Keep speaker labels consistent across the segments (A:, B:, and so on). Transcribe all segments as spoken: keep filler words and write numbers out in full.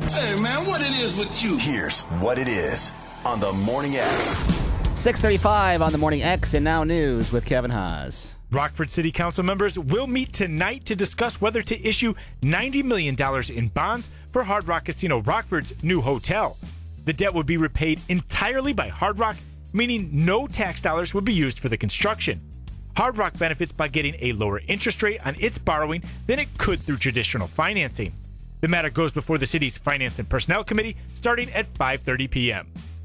A: Hey, man, what it is with you?
B: Here's what it is on the Morning X.
C: six thirty-five on the Morning X and Now News with Kevin Haas.
D: Rockford City Council members will meet tonight to discuss whether to issue ninety million dollars in bonds for Hard Rock Casino Rockford's new hotel. The debt would be repaid entirely by Hard Rock, meaning no tax dollars would be used for the construction. Hard Rock benefits by getting a lower interest rate on its borrowing than it could through traditional financing. The matter goes before the city's Finance and Personnel Committee starting at five thirty p.m.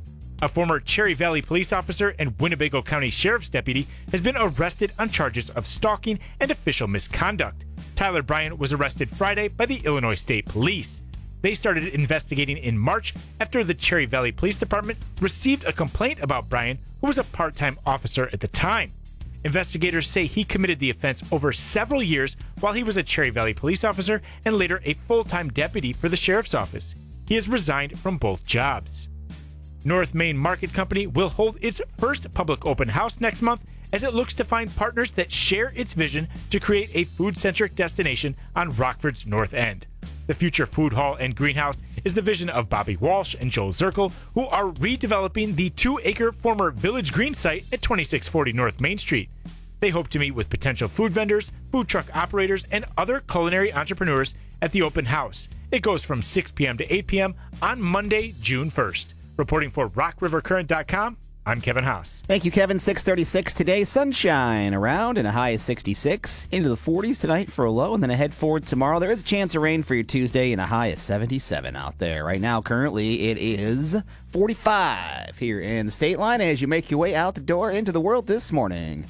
D: A former Cherry Valley police officer and Winnebago County Sheriff's deputy has been arrested on charges of stalking and official misconduct. Tyler Bryant was arrested Friday by the Illinois State Police. They started investigating in March after the Cherry Valley Police Department received a complaint about Bryant, who was a part-time officer at the time. Investigators say he committed the offense over several years while he was a Cherry Valley police officer and later a full-time deputy for the sheriff's office. He has resigned from both jobs. North Main Market Company will hold its first public open house next month as it looks to find partners that share its vision to create a food-centric destination on Rockford's North End. The future food hall and greenhouse is the vision of Bobby Walsh and Joel Zirkle, who are redeveloping the two-acre former Village Green site at twenty-six forty North Main Street. They hope to meet with potential food vendors, food truck operators, and other culinary entrepreneurs at the open house. It goes from six p.m. to eight p.m. on Monday, June first. Reporting for rock river current dot com, I'm Kevin Haas.
C: Thank you, Kevin. six thirty-six today. Sunshine around and a high of sixty-six. Into the forties tonight for a low, and then a head forward tomorrow. There is a chance of rain for your Tuesday and a high of seventy-seven out there. Right now, currently, it is forty-five here in the state line as you make your way out the door into the world this morning.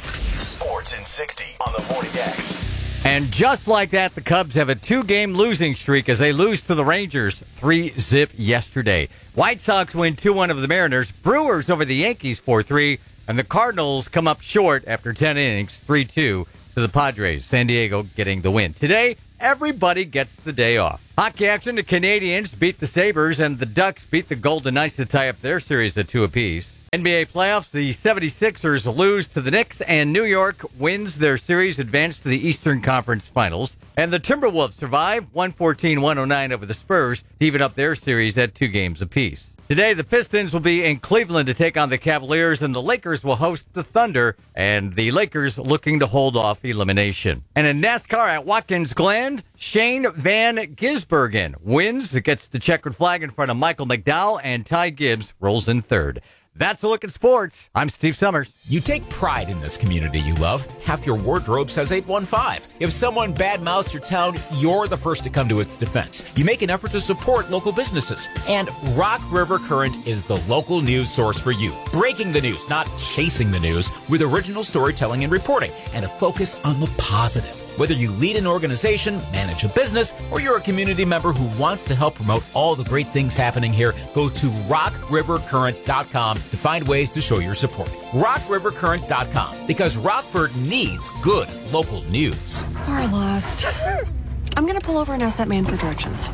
B: Sports in sixty on the Morning X.
E: And just like that, the Cubs have a two-game losing streak as they lose to the Rangers three zip yesterday. White Sox win two one over the Mariners, Brewers over the Yankees four three, and the Cardinals come up short after ten innings, three two to the Padres. San Diego getting the win. Today, everybody gets the day off. Hockey action, the Canadians beat the Sabres, and the Ducks beat the Golden Knights to tie up their series at two apiece. N B A playoffs, the seventy-sixers lose to the Knicks, and New York wins their series, advanced to the Eastern Conference Finals. And the Timberwolves survive one fourteen one oh nine over the Spurs to even up their series at two games apiece. Today, the Pistons will be in Cleveland to take on the Cavaliers, and the Lakers will host the Thunder, and the Lakers looking to hold off elimination. And in NASCAR at Watkins Glen, Shane Van Gisbergen wins. It gets the checkered flag in front of Michael McDowell, and Ty Gibbs rolls in third. That's a look at sports. I'm Steve Summers.
F: You take pride in this community you love. Half your wardrobe says eight one five. If someone badmouths your town, you're the first to come to its defense. You make an effort to support local businesses. And Rock River Current is the local news source for you. Breaking the news, not chasing the news, with original storytelling and reporting, and a focus on the positive. Whether you lead an organization, manage a business, or you're a community member who wants to help promote all the great things happening here, go to rock river current dot com to find ways to show your support. rock river current dot com, because Rockford needs good local news.
G: We're lost. I'm going to pull over and ask that man for directions.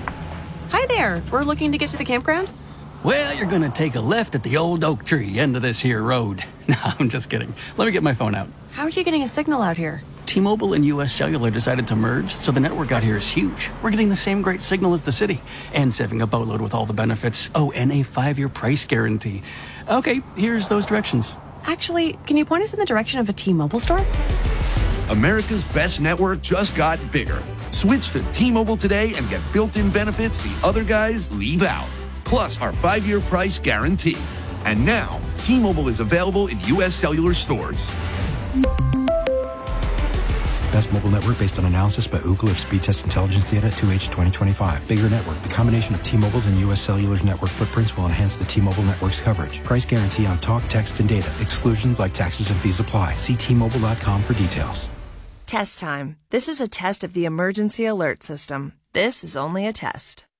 G: Hi there. We're looking to get to the campground.
H: Well, you're going to take a left at the old oak tree end of this here road. No, I'm just kidding. Let me get my phone out.
G: How are you getting a signal out here?
H: T-Mobile and U S Cellular decided to merge, so the network out here is huge. We're getting the same great signal as the city, and saving a boatload with all the benefits. Oh, and a five-year price guarantee. Okay, here's those directions.
G: Actually, can you point us in the direction of a T-Mobile store?
I: America's best network just got bigger. Switch to T-Mobile today and get built-in benefits the other guys leave out. Plus our five-year price guarantee. And now, T-Mobile is available in U S Cellular stores.
J: Best mobile network based on analysis by Ookla of speed test intelligence data at two H twenty twenty-five. Bigger network. The combination of T-Mobile's and U S Cellular's network footprints will enhance the T-Mobile network's coverage. Price guarantee on talk, text, and data. Exclusions like taxes and fees apply. See T Mobile dot com for details.
K: Test time. This is a test of the emergency alert system. This is only a test.